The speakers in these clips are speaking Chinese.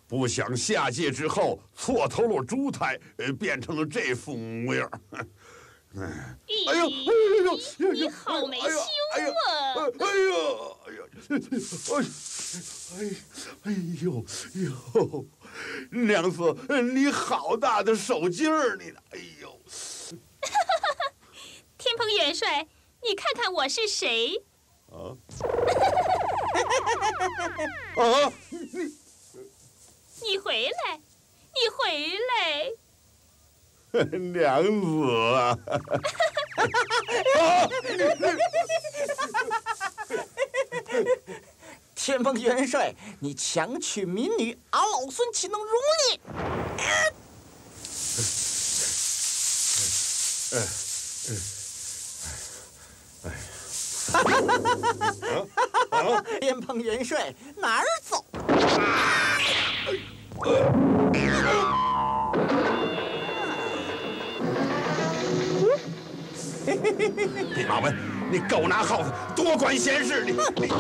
不想下界之后错投了猪胎，变成了这副模样。哎呦，哎呦， 你好没羞啊！ 哎呦，娘子，你好大的手劲儿，你！哎呦， 天蓬元帅，你看看我是谁？ 啊你回来，你回来！ 娘子啊！ 天蓬元帅，你强娶民女，俺老孙岂能容你？天蓬元帅哪儿走？ 弼马温，你狗拿耗子，多管闲事！你，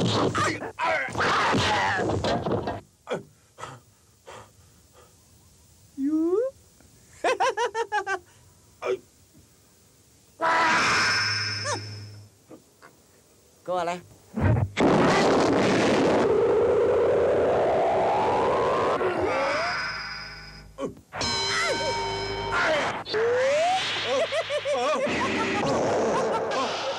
哟，过来。